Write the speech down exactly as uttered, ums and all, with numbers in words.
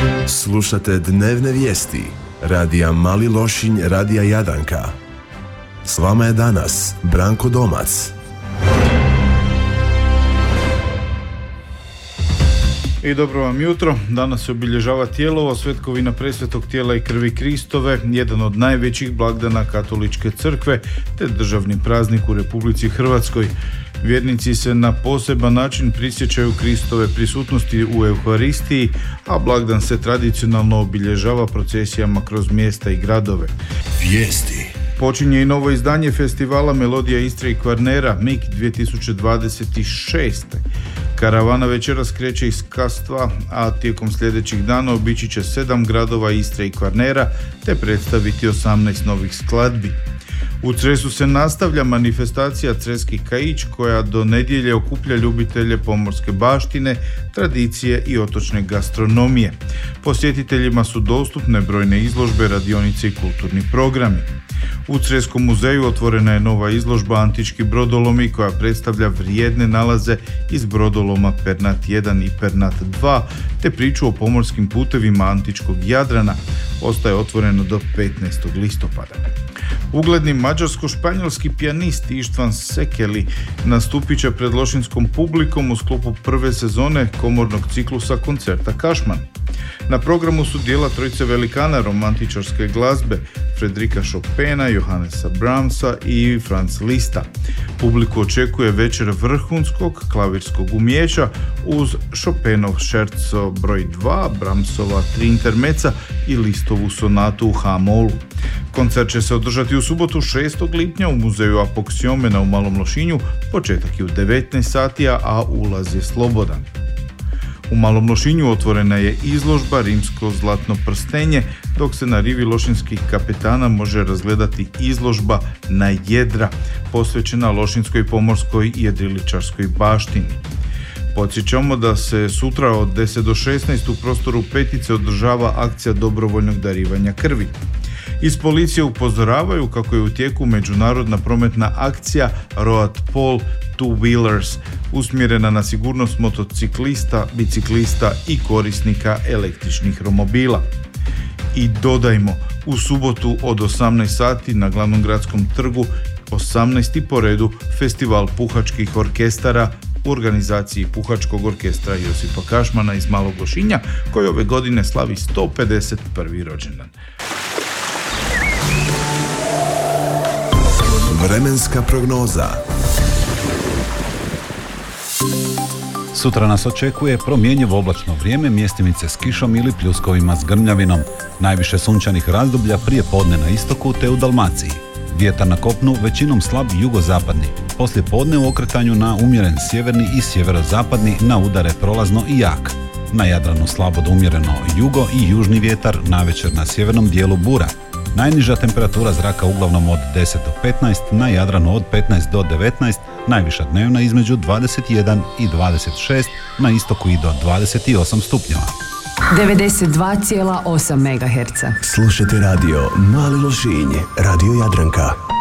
Slušate dnevne vijesti radija Mali Lošinj, radija Jadranka. S vama je danas Branko Domac. I dobro vam jutro. Danas se obilježava Tijelovo, svetkovina presvetog tijela i krvi Kristove, jedan od najvećih blagdana Katoličke crkve, te državni praznik u Republici Hrvatskoj. Vjernici se na poseban način prisjećaju Kristove prisutnosti u Euharistiji, a blagdan se tradicionalno obilježava procesijama kroz mjesta i gradove. Vijesti. Počinje i novo izdanje festivala Melodija Istre i Kvarnera M I K dvije tisuće dvadeset šest. Karavana večeras kreće iz Kastva, a tijekom sljedećih dana obići će sedam gradova Istre i Kvarnera te predstaviti osamnaest novih skladbi. U Cresu se nastavlja manifestacija Creski kaić koja do nedjelje okuplja ljubitelje pomorske baštine, tradicije i otočne gastronomije. Posjetiteljima su dostupne brojne izložbe, radionice i kulturni programi. U Creskom muzeju otvorena je nova izložba Antički brodolomi koja predstavlja vrijedne nalaze iz brodoloma Pernat jedan i Pernat dva te priču o pomorskim putevima antičkog Jadrana. Ostaje otvoreno do petnaestog listopada. Ugledni mađarsko-španjolski pijanist Ištvan Sekeli nastupit će pred lošinskom publikom u sklopu prve sezone komornog ciklusa koncerta Kašman. Na programu su dijela trojice velikana romantičarske glazbe Fredrika Chopina, Johannesa Brahmsa i Franz Lista. Publiku očekuje večer vrhunskog klavirskog umijeća uz Chopinov šerco broj dva, Brahmsova tri intermeca i Listovu sonatu u H-molu. Koncert će se održati u subotu šestog lipnja u muzeju Apoksiomena u Malom Lošinju, početak je u devetnaest sati, a ulaz je slobodan. U Malom Lošinju otvorena je izložba Rimsko zlatno prstenje, dok se na rivi lošinskih kapetana može razgledati izložba Na jedra, posvećena lošinskoj pomorskoj i jedriličarskoj baštini. Podsjećamo da se sutra od deset do šesnaest u prostoru Petice održava akcija dobrovoljnog darivanja krvi. Iz policije upozoravaju kako je u tijeku međunarodna prometna akcija Road Paul Two Wheelers, usmjerena na sigurnost motociklista, biciklista i korisnika električnih romobila. I dodajmo, u subotu od osamnaest sati na glavnom gradskom trgu, osamnaesti po redu, festival puhačkih orkestara u organizaciji Puhačkog orkestra Josipa Kašmana iz Malog Lošinja, koji ove godine slavi sto pedeset prvi rođendan. Vremenska prognoza. Sutra nas očekuje promjenjivo oblačno vrijeme, mjestimice s kišom ili pljuskovima s grmljavinom. Najviše sunčanih razdoblja prije podne na istoku te u Dalmaciji. Vjetar na kopnu većinom slab jugozapadni. Poslije podne u okretanju na umjeren sjeverni i sjeverozapadni, na udare prolazno i jak. Na Jadranu slabo do umjereno jugo i južni vjetar, navečer na sjevernom dijelu bura. Najniža temperatura zraka uglavnom od deset do petnaest, na Jadranu od petnaest do devetnaest, najviša dnevna između dvadeset jedan i dvadeset šest, na istoku i do dvadeset osam stupnjeva. devedeset dva zarez osam megaherca. Slušajte radio Mali Lošinj, radio Jadranka.